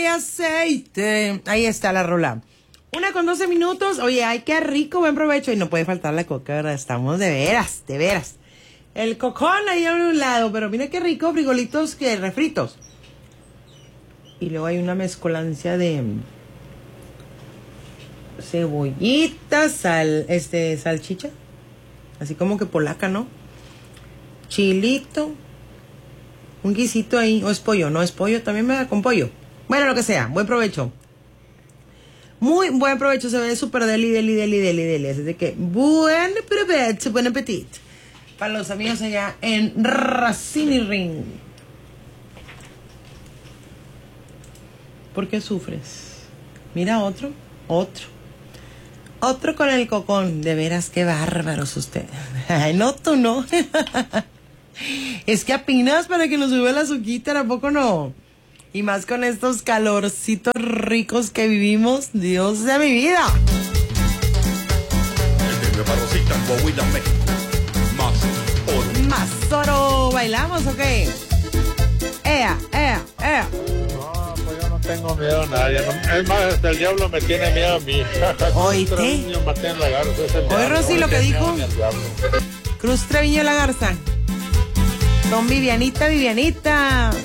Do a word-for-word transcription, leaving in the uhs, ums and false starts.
Aceite. Ahí está la rola. Una con doce minutos. Oye, ay, qué rico, buen provecho. Y no puede faltar la coca, ¿verdad? Estamos de veras, de veras. El cocón ahí a un lado, pero mira qué rico, frijolitos que refritos. Y luego hay una mezcolancia de cebollita, sal, este, salchicha. Así como que polaca, ¿no? Chilito. Un guisito ahí. O es pollo, no es pollo, también me da con pollo. Bueno, lo que sea, buen provecho. Muy buen provecho, se ve súper deli, deli, deli, deli, deli. Así de que, buen provecho, buen apetito. Para los amigos allá en Racine Ring. ¿Por qué sufres? Mira otro, otro. Otro con el cocón. De veras, qué bárbaros ustedes. Ay, no, tú no. Es que apenas para que nos sube la azuquita, ¿a poco no? Y más con estos calorcitos ricos que vivimos. Dios de mi vida. Más oro. ¿Bailamos o qué? Ea, ea, ea. No, pues yo no tengo miedo a nadie. No, es más, hasta el diablo me tiene miedo a mí. ¿Oíste? Oye, Rosy, lo que dijo Cruz Treviño La Garza. Don Vivianita, Vivianita.